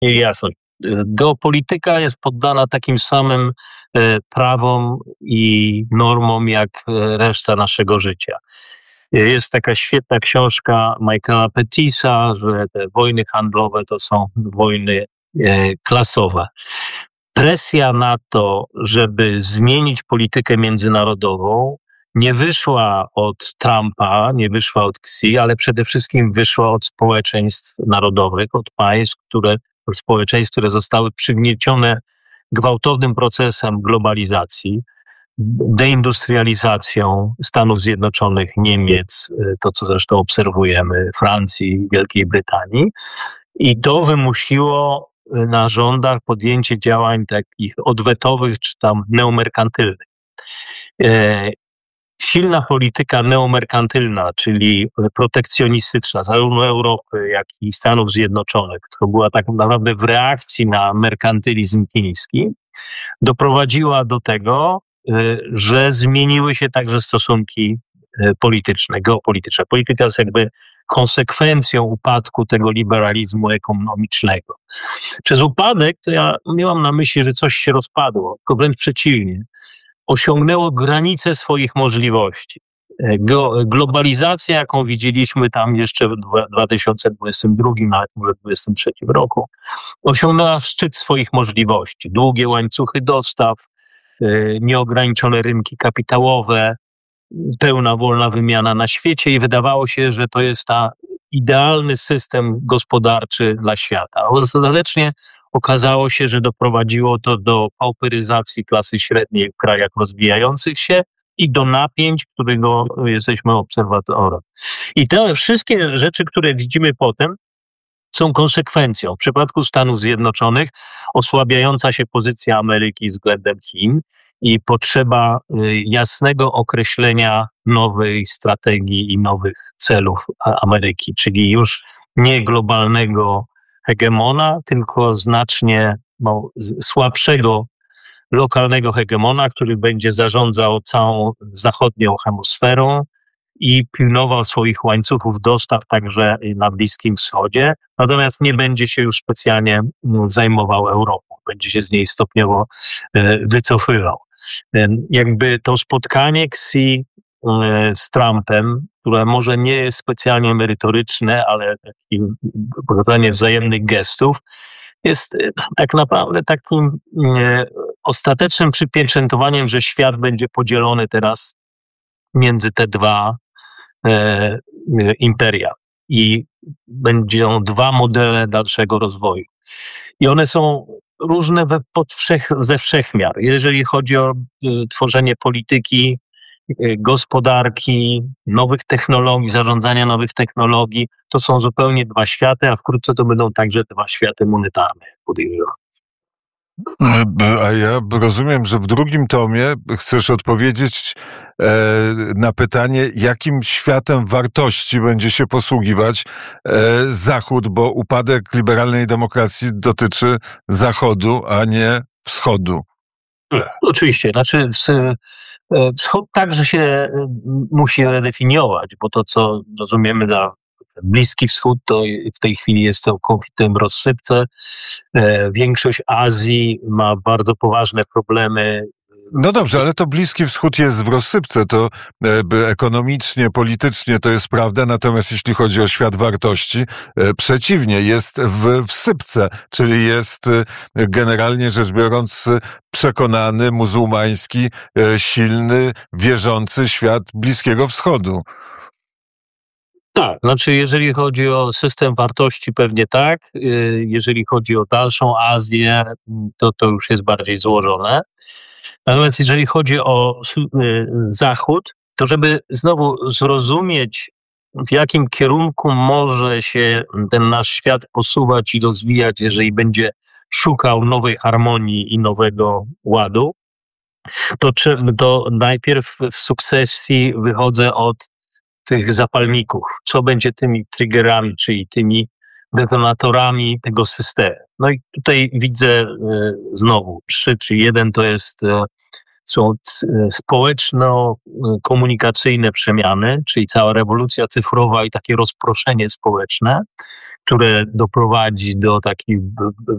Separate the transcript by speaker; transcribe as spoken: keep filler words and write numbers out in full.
Speaker 1: Jasne. Geopolityka jest poddana takim samym prawom i normom jak reszta naszego życia. Jest taka świetna książka Michaela Pettisa, że te wojny handlowe to są wojny klasowe. Presja na to, żeby zmienić politykę międzynarodową, nie wyszła od Trumpa, nie wyszła od Xi, ale przede wszystkim wyszła od społeczeństw narodowych, od państw, które, społeczeństw, które zostały przygniecione gwałtownym procesem globalizacji, deindustrializacją Stanów Zjednoczonych, Niemiec, to co zresztą obserwujemy, Francji, Wielkiej Brytanii. I to wymusiło na rządach podjęcie działań takich odwetowych czy tam neomerkantylnych. Silna polityka neomerkantylna, czyli protekcjonistyczna zarówno Europy, jak i Stanów Zjednoczonych, która była tak naprawdę w reakcji na merkantylizm chiński, doprowadziła do tego, że zmieniły się także stosunki polityczne, geopolityczne. Polityka jest jakby konsekwencją upadku tego liberalizmu ekonomicznego. Przez upadek to ja nie mam na myśli, że coś się rozpadło, tylko wręcz przeciwnie. Osiągnęło granice swoich możliwości. Globalizacja, jaką widzieliśmy tam jeszcze w dwa tysiące dwudziestym drugim, nawet może dwa tysiące dwudziestym trzecim roku, osiągnęła szczyt swoich możliwości. Długie łańcuchy dostaw, nieograniczone rynki kapitałowe, pełna wolna wymiana na świecie i wydawało się, że to jest ta idealny system gospodarczy dla świata. Ostatecznie okazało się, że doprowadziło to do pauperyzacji klasy średniej w krajach rozwijających się i do napięć, którego jesteśmy obserwatorem. I te wszystkie rzeczy, które widzimy potem, są konsekwencją. W przypadku Stanów Zjednoczonych osłabiająca się pozycja Ameryki względem Chin i potrzeba jasnego określenia nowej strategii i nowych celów Ameryki, czyli już nie globalnego hegemona, tylko znacznie no, słabszego lokalnego hegemona, który będzie zarządzał całą zachodnią hemisferą i pilnował swoich łańcuchów dostaw także na Bliskim Wschodzie, natomiast nie będzie się już specjalnie zajmował Europą, będzie się z niej stopniowo wycofywał. Jakby to spotkanie Xi z Trumpem, które może nie jest specjalnie merytoryczne, ale takie pokazanie wzajemnych gestów, jest tak naprawdę takim ostatecznym przypieczętowaniem, że świat będzie podzielony teraz między te dwa e, imperia i będą dwa modele dalszego rozwoju. I one są różne we, pod wszech, ze wszechmiar. Jeżeli chodzi o e, tworzenie polityki, e, gospodarki, nowych technologii, zarządzania nowych technologii, to są zupełnie dwa światy, a wkrótce to będą także dwa światy monetarne, podejrzewam.
Speaker 2: A ja rozumiem, że w drugim tomie chcesz odpowiedzieć na pytanie, jakim światem wartości będzie się posługiwać Zachód, bo upadek liberalnej demokracji dotyczy Zachodu, a nie Wschodu.
Speaker 1: Oczywiście, znaczy Wschód także się musi redefiniować, bo to, co rozumiemy za Bliski Wschód, to w tej chwili jest całkowitym rozsypce. Większość Azji ma bardzo poważne problemy.
Speaker 2: No dobrze, ale to Bliski Wschód jest w rozsypce, to ekonomicznie, politycznie to jest prawda, natomiast jeśli chodzi o świat wartości, przeciwnie, jest w wsypce, czyli jest generalnie rzecz biorąc przekonany, muzułmański, silny, wierzący świat Bliskiego Wschodu.
Speaker 1: Tak, znaczy jeżeli chodzi o system wartości pewnie tak, jeżeli chodzi o dalszą Azję, to to już jest bardziej złożone. Natomiast jeżeli chodzi o Zachód, to żeby znowu zrozumieć, w jakim kierunku może się ten nasz świat posuwać i rozwijać, jeżeli będzie szukał nowej harmonii i nowego ładu, to, to najpierw w sukcesji wychodzę od tych zapalników, co będzie tymi triggerami, czyli tymi detonatorami tego systemu. No i tutaj widzę y, znowu trzy, czy jeden to jest y, są społeczno-komunikacyjne przemiany, czyli cała rewolucja cyfrowa i takie rozproszenie społeczne, które doprowadzi do takiej